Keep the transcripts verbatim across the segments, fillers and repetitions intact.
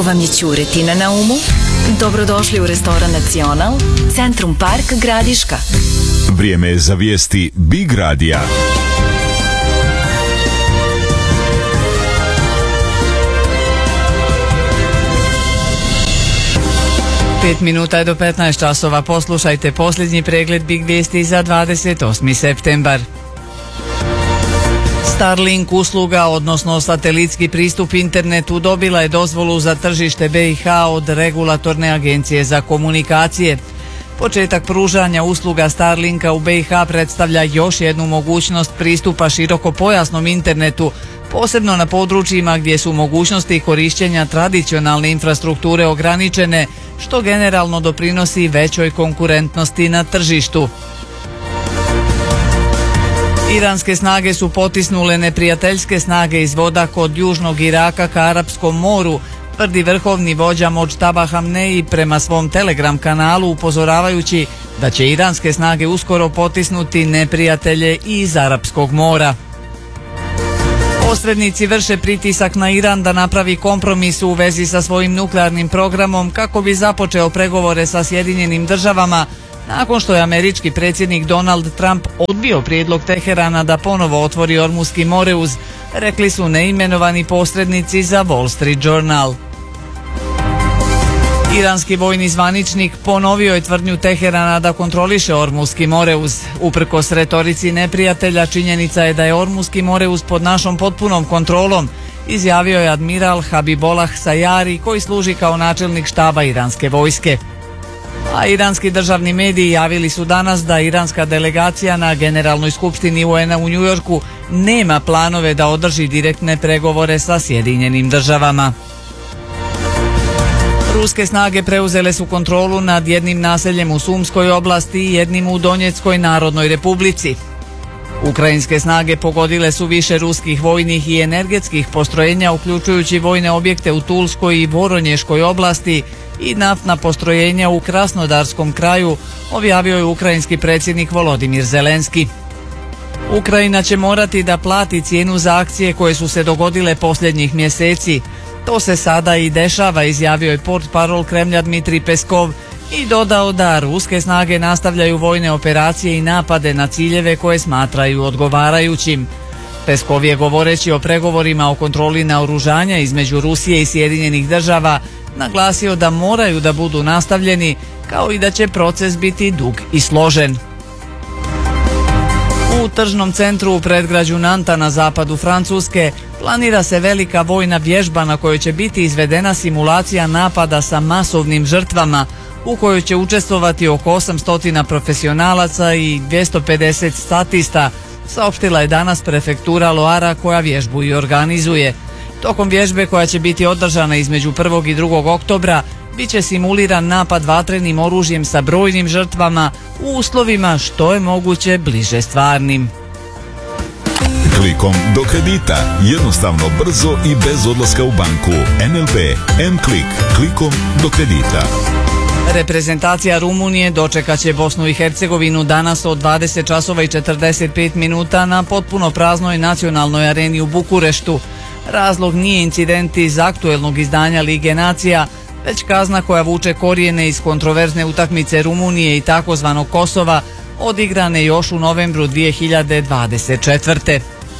Ako vam je ćuretina na umu, dobrodošli u restoran Nacional, Centrum Park Gradiška. Vrijeme je za vijesti Big Radija. Pet minuta je do petnaest časova. Poslušajte posljednji pregled Big vijesti za dvadeset osmi septembar. Starlink usluga, odnosno satelitski pristup internetu, dobila je dozvolu za tržište B i H od Regulatorne agencije za komunikacije. Početak pružanja usluga Starlinka u B i H predstavlja još jednu mogućnost pristupa širokopojasnom internetu, posebno na područjima gdje su mogućnosti korištenja tradicionalne infrastrukture ograničene, što generalno doprinosi većoj konkurentnosti na tržištu. Iranske snage su potisnule neprijateljske snage iz voda kod južnog Iraka ka Arapskom moru, tvrdi vrhovni vođa Modžtaba Hamneji prema svom Telegram kanalu, upozoravajući da će iranske snage uskoro potisnuti neprijatelje iz Arapskog mora. Posrednici vrše pritisak na Iran da napravi kompromis u vezi sa svojim nuklearnim programom kako bi započeo pregovore sa Sjedinjenim državama, nakon što je američki predsjednik Donald Trump odbio prijedlog Teherana da ponovo otvori Ormuski moreuz, rekli su neimenovani posrednici za Wall Street Journal. Iranski vojni zvaničnik ponovio je tvrdnju Teherana da kontroliše Ormuski moreuz. Uprkos retorici neprijatelja, činjenica je da je Ormuski moreuz pod našom potpunom kontrolom, izjavio je admiral Habibollah Sayari, koji služi kao načelnik štaba iranske vojske. A iranski državni mediji javili su danas da iranska delegacija na Generalnoj skupštini U N-a u Njujorku nema planove da održi direktne pregovore sa Sjedinjenim državama. Ruske snage preuzele su kontrolu nad jednim naseljem u Sumskoj oblasti i jednim u Donjeckoj Narodnoj Republici. Ukrajinske snage pogodile su više ruskih vojnih i energetskih postrojenja, uključujući vojne objekte u Tulskoj i Voronješkoj oblasti i naftna postrojenja u Krasnodarskom kraju, objavio je ukrajinski predsjednik Volodimir Zelenski. Ukrajina će morati da plati cijenu za akcije koje su se dogodile posljednjih mjeseci. To se sada i dešava, izjavio je portparol Kremlja Dmitrij Peskov i dodao da ruske snage nastavljaju vojne operacije i napade na ciljeve koje smatraju odgovarajućim. Peskov je, govoreći o pregovorima o kontroli naoružanja između Rusije i Sjedinjenih država, naglasio da moraju da budu nastavljeni, kao i da će proces biti dug i složen. U tržnom centru u predgrađu Nanta na zapadu Francuske planira se velika vojna vježba na kojoj će biti izvedena simulacija napada sa masovnim žrtvama, u kojoj će učestvovati oko osamsto profesionalaca i dvjesto pedeset statista, saopštila je danas prefektura Loara koja vježbu i organizuje. Tokom vježbe, koja će biti održana između prvog i drugog oktobra, bit će simuliran napad vatrenim oružjem sa brojnim žrtvama u uslovima što je moguće bliže stvarnim. Klikom do kredita. Jednostavno, brzo i bez odlaska u banku. N L B M-Klik. Klikom do kredita. Reprezentacija Rumunije dočekat će Bosnu i Hercegovinu danas od dvadeset časova i četrdeset pet minuta na potpuno praznoj nacionalnoj areni u Bukureštu. Razlog nije incident iz aktuelnog izdanja Lige nacija, već kazna koja vuče korijene iz kontroverzne utakmice Rumunije i takozvanog Kosova, odigrane još u novembru dvije hiljade dvadeset četvrte.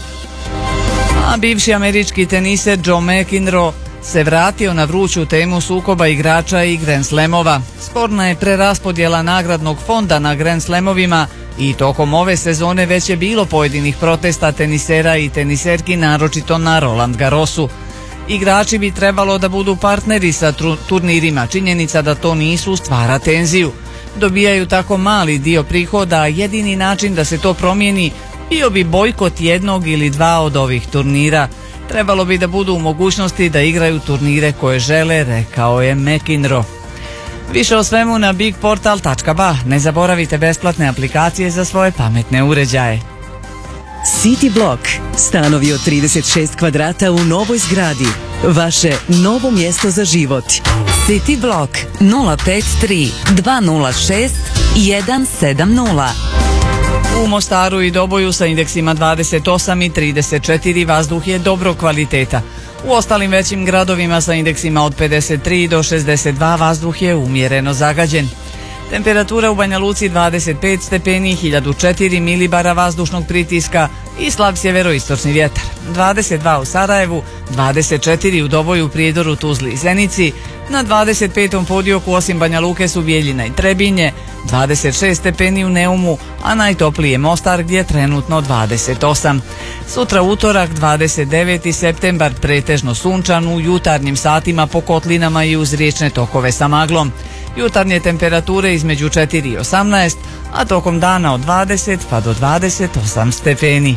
A bivši američki teniser Joe McEnroe se vratio na vruću temu sukoba igrača i Grand Slamova. Sporna je preraspodjela nagradnog fonda na Grand Slamovima i tokom ove sezone već je bilo pojedinih protesta tenisera i teniserki, naročito na Roland Garrosu. Igrači bi trebalo da budu partneri sa turnirima, činjenica da to nisu stvara tenziju. Dobijaju tako mali dio prihoda, a jedini način da se to promijeni bio bi bojkot jednog ili dva od ovih turnira. Trebalo bi da budu u mogućnosti da igraju turnire koje žele, rekao je McEnroe. Više o svemu na bigportal tačka ba. Ne zaboravite besplatne aplikacije za svoje pametne uređaje. City Block. Stanovi od trideset šest kvadrata u novoj zgradi. Vaše novo mjesto za život. City Block nula pet tri dva nula šest jedan sedam nula. U Mostaru i Doboju sa indeksima dvadeset osam i trideset četiri vazduh je dobrog kvaliteta. U ostalim većim gradovima sa indeksima od pedeset tri do šezdeset dva vazduh je umjereno zagađen. Temperatura u Banja Luci dvadeset pet stepeni, hiljadu četiri milibara vazdušnog pritiska i slab sjeveroistočni vjetar. dvadeset dva u Sarajevu, dvadeset četiri u Doboju, Prijedoru, Tuzli i Zenici. Na dvadeset petom podioku osim Banja Luke su Bijeljina i Trebinje, dvadeset šest stepeni u Neumu, a najtopliji je Mostar gdje je trenutno dvadeset osam. Sutra utorak, dvadeset deveti septembar, pretežno sunčan u jutarnjim satima po kotlinama i uz riječne tokove sa maglom. Jutarnje temperature između četiri i osamnaest, a tokom dana od dvadeset pa do dvadeset osam stepeni.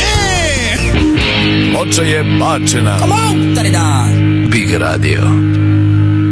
Ploča je bačena. Big Radio.